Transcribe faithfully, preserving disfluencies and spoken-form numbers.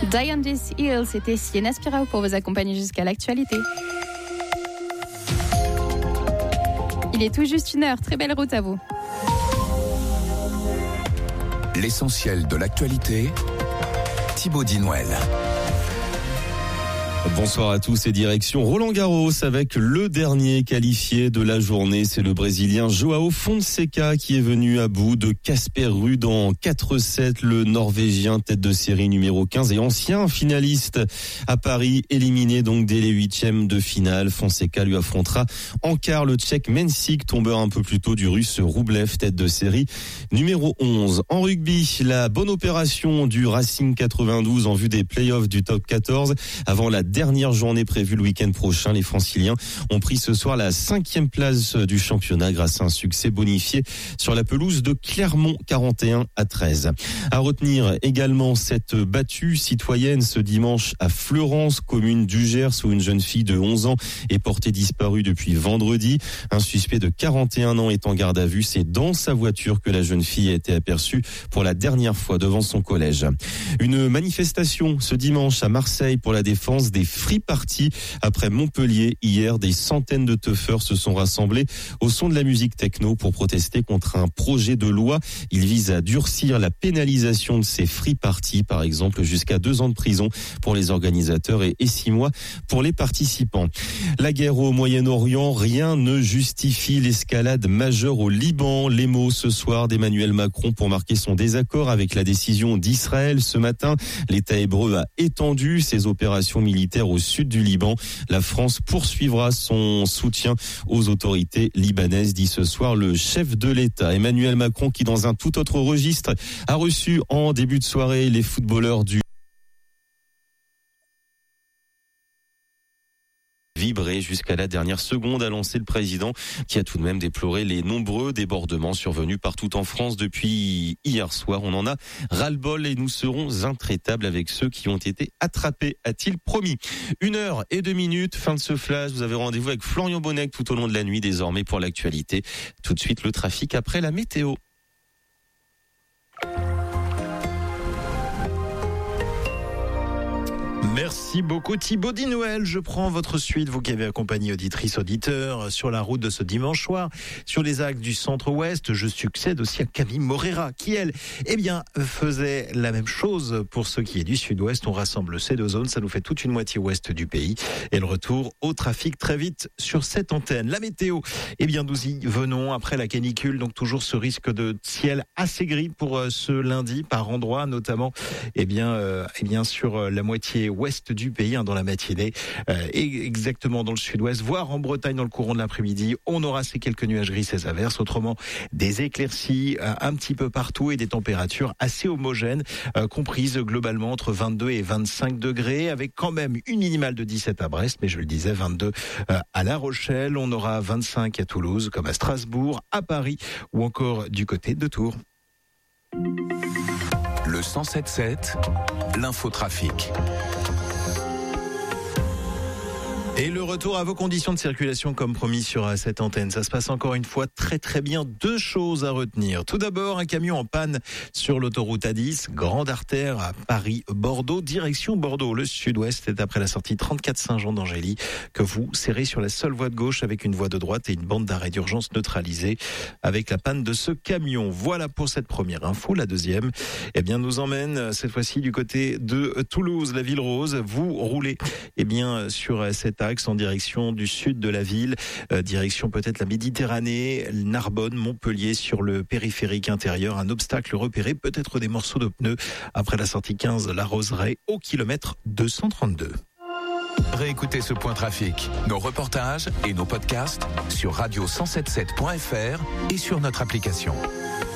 Diane This Hill, c'était Sienna Spirao pour vous accompagner jusqu'à l'actualité. Il est tout juste une heure, très belle route à vous. L'essentiel de l'actualité, Thibaut Dinouel. Bonsoir à tous et direction Roland-Garros avec le dernier qualifié de la journée. C'est le Brésilien João Fonseca qui est venu à bout de Casper Ruud en quatre sept. Le Norvégien tête de série numéro quinze et ancien finaliste à Paris, éliminé donc dès les huitièmes de finale. Fonseca lui affrontera en quart le Tchèque Mensik, tombeur un peu plus tôt du Russe Roublev, tête de série numéro onze. En rugby, la bonne opération du Racing quatre-vingt-douze en vue des playoffs du top quatorze avant la dernière journée prévue le week-end prochain. Les Franciliens ont pris ce soir la cinquième place du championnat grâce à un succès bonifié sur la pelouse de Clermont, quarante et un à treize. À retenir également cette battue citoyenne ce dimanche à Fleurance, commune du Gers, où une jeune fille de onze ans est portée disparue depuis vendredi. Un suspect de quarante et un ans est en garde à vue. C'est dans sa voiture que la jeune fille a été aperçue pour la dernière fois devant son collège. Une manifestation ce dimanche à Marseille pour la défense des free parties. Après Montpellier, hier, des centaines de teufeurs se sont rassemblés au son de la musique techno pour protester contre un projet de loi. Il vise à durcir la pénalisation de ces free parties, par exemple jusqu'à deux ans de prison pour les organisateurs et, et six mois pour les participants. La guerre au Moyen-Orient, rien ne justifie l'escalade majeure au Liban. Les mots ce soir d'Emmanuel Macron pour marquer son désaccord avec la décision d'Israël ce matin. L'État hébreu a étendu ses opérations militaires au sud du Liban. La France poursuivra son soutien aux autorités libanaises, dit ce soir le chef de l'État. Emmanuel Macron qui, dans un tout autre registre, a reçu en début de soirée les footballeurs du vibré jusqu'à la dernière seconde, a lancé le président, qui a tout de même déploré les nombreux débordements survenus partout en France depuis hier soir. On en a ras-le-bol et nous serons intraitables avec ceux qui ont été attrapés, a-t-il promis. Une heure et deux minutes, fin de ce flash. Vous avez rendez-vous avec Florian Bonnec tout au long de la nuit désormais pour l'actualité. Tout de suite le trafic après la météo. Merci beaucoup Thibaut Dinouel. Je prends votre suite, vous qui avez accompagné auditrices, auditeurs sur la route de ce dimanche soir, sur les axes du centre-ouest. Je succède aussi à Camille Morera, qui elle, eh bien, faisait la même chose pour ce qui est du sud-ouest. On rassemble ces deux zones, ça nous fait toute une moitié ouest du pays. Et le retour au trafic très vite sur cette antenne. La météo, eh bien, nous y venons après la canicule, donc toujours ce risque de ciel assez gris pour ce lundi, par endroits, notamment, eh bien, euh, eh bien, sur la moitié ouest ouest du pays, hein, dans la matinée, euh, et exactement dans le sud-ouest, voire en Bretagne dans le courant de l'après-midi. On aura ces quelques nuages gris, ces averses. Autrement, des éclaircies euh, un petit peu partout et des températures assez homogènes, euh, comprises globalement entre vingt-deux et vingt-cinq degrés, avec quand même une minimale de dix-sept à Brest, mais je le disais, vingt-deux euh, à La Rochelle. On aura vingt-cinq à Toulouse, comme à Strasbourg, à Paris ou encore du côté de Tours. Le cent sept sept, l'infotrafic. Et le retour à vos conditions de circulation comme promis sur cette antenne. Ça se passe encore une fois très très bien. Deux choses à retenir. Tout d'abord, un camion en panne sur l'autoroute A dix, grande artère à Paris-Bordeaux, direction Bordeaux. Le sud-ouest est après la sortie trente-quatre Saint-Jean d'Angély que vous serrez sur la seule voie de gauche avec une voie de droite et une bande d'arrêt d'urgence neutralisée avec la panne de ce camion. Voilà pour cette première info. La deuxième, eh bien, nous emmène cette fois-ci du côté de Toulouse, la ville rose. Vous roulez, eh bien, sur cette axe en direction du sud de la ville, euh, direction peut-être la Méditerranée, Narbonne, Montpellier sur le périphérique intérieur. Un obstacle repéré, peut-être des morceaux de pneus après la sortie quinze, la Roseraie, au kilomètre deux cent trente-deux. Réécoutez ce point trafic, nos reportages et nos podcasts sur radio cent soixante-dix-sept point f r et sur notre application.